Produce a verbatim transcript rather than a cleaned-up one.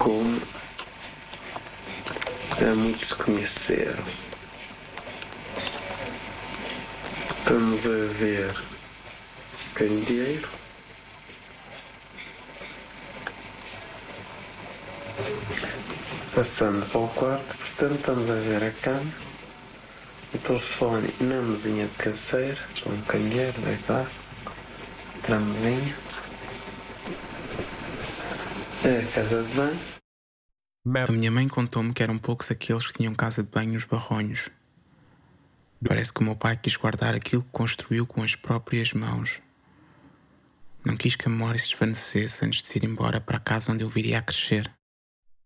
como há muitos que conheceram. Estamos a ver candeeiro, passando para o quarto, portanto estamos a ver a cama, o telefone na mesinha de cabeceira, com um candeeiro deitado, outra mesinha, a casa de banho. A minha mãe contou-me que eram poucos aqueles que tinham casa de banho nos barronhos. Parece que o meu pai quis guardar aquilo que construiu com as próprias mãos. Não quis que a memória se desvanecesse antes de ir embora para a casa onde eu viria a crescer.